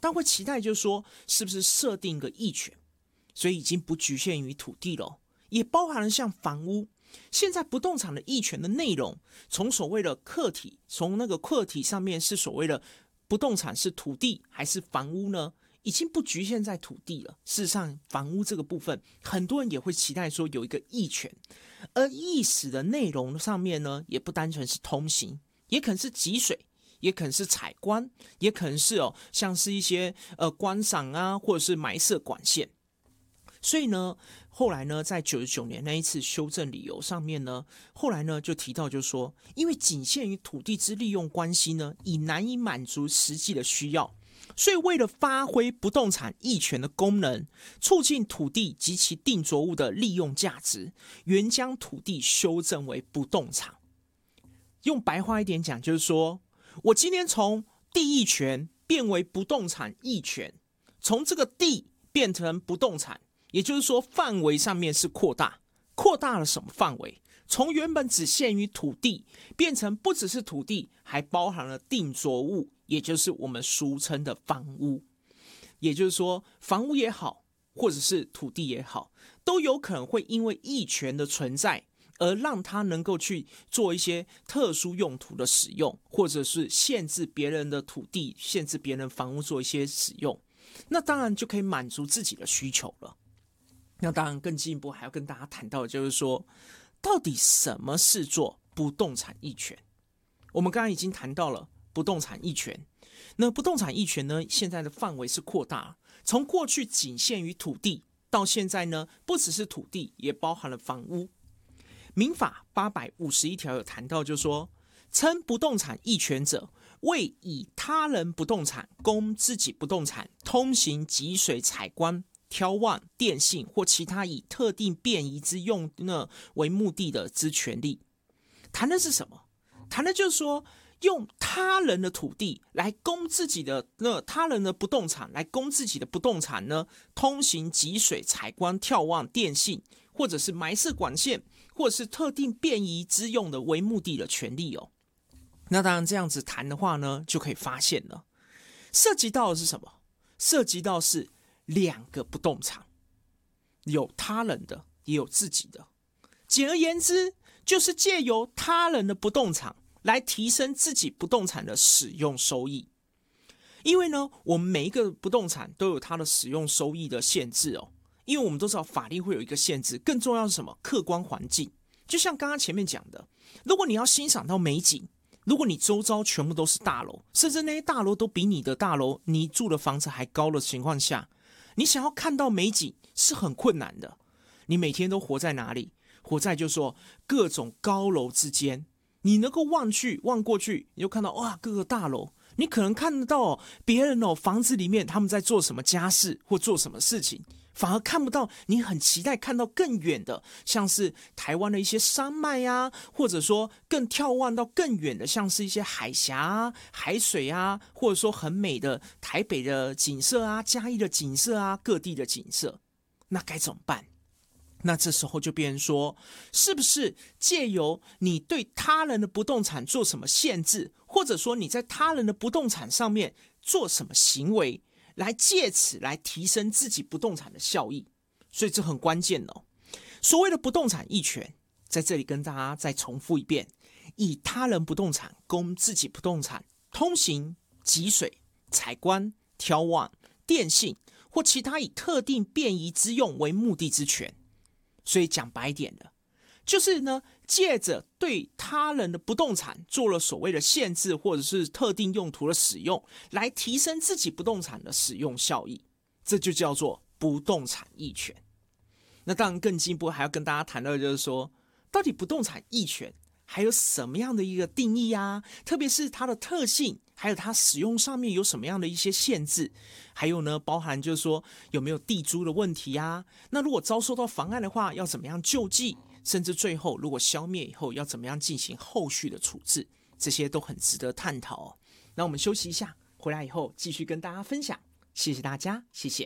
但会期待就是说，是不是设定一个役权，所以已经不局限于土地了，也包含了像房屋。现在不动产的役权的内容，从所谓的客体，从那个客体上面是所谓的不动产是土地还是房屋呢？已经不局限在土地了。事实上，房屋这个部分，很多人也会期待说有一个役权，而役使的内容上面呢，也不单纯是通行，也可能是集水，也可能是采光，也可能是像是一些观赏啊，或者是埋设管线。所以呢，后来呢，在99年那一次修正理由上面呢，后来呢就提到，就是说，因为仅限于土地之利用关系呢，已难以满足实际的需要，所以为了发挥不动产役权的功能，促进土地及其定着物的利用价值，原将土地修正为不动产。用白话一点讲，就是说我今天从地役权变为不动产役权，从这个地变成不动产。也就是说，范围上面是扩大了什么范围？从原本只限于土地，变成不只是土地，还包含了定着物，也就是我们俗称的房屋。也就是说，房屋也好，或者是土地也好，都有可能会因为役权的存在，而让它能够去做一些特殊用途的使用，或者是限制别人的土地、限制别人房屋做一些使用。那当然就可以满足自己的需求了。那当然更进一步还要跟大家谈到的就是说，到底什么是做不动产役权？我们刚刚已经谈到了不动产役权，那不动产役权呢，现在的范围是扩大，从过去仅限于土地，到现在呢，不只是土地，也包含了房屋。民法851条有谈到，就是说，称不动产役权者，为以他人不动产供自己不动产通行、集水、采光、眺望、电信或其他以特定便宜之用呢为目的的之权利。谈的是什么？谈的就是说，用他人的土地来供自己的他人的不动产来供自己的不动产呢，通行、集水、采光、眺望、电信，或者是埋设管线，或者是特定便宜之用的为目的的权利哦。那当然这样子谈的话呢，就可以发现了，涉及到的是什么？涉及到是两个不动产，有他人的，也有自己的。简而言之，就是借由他人的不动产来提升自己不动产的使用收益。因为呢，我们每一个不动产都有它的使用收益的限制哦。因为我们都知道法律会有一个限制，更重要是什么？客观环境。就像刚刚前面讲的，如果你要欣赏到美景，如果你周遭全部都是大楼，甚至那些大楼都比你的大楼、你住的房子还高的情况下，你想要看到美景是很困难的。你每天都活在哪里？活在就是说各种高楼之间，你能够望过去，你就看到哇，各个大楼。你可能看得到别人房子里面他们在做什么家事或做什么事情，反而看不到你很期待看到更远的，像是台湾的一些山脉啊，或者说更眺望到更远的，像是一些海峡啊、海水啊，或者说很美的台北的景色啊、嘉义的景色啊、各地的景色，那该怎么办？那这时候就变成说，是不是借由你对他人的不动产做什么限制，或者说你在他人的不动产上面做什么行为，来借此来提升自己不动产的效益？所以这很关键哦。所谓的不动产役权，在这里跟大家再重复一遍：以他人不动产供自己不动产通行、集水、采光、眺望、电信或其他以特定便宜之用为目的之权。所以讲白一点的，就是呢，借着对他人的不动产做了所谓的限制，或者是特定用途的使用，来提升自己不动产的使用效益，这就叫做不动产役权。那当然更进一步还要跟大家谈到的就是说，到底不动产役权还有什么样的一个定义啊？特别是它的特性，还有它使用上面有什么样的一些限制？还有呢，包含就是说有没有地租的问题啊？那如果遭受到妨碍的话，要怎么样救济？甚至最后如果消灭以后，要怎么样进行后续的处置？这些都很值得探讨哦。那我们休息一下，回来以后继续跟大家分享。谢谢大家，谢谢。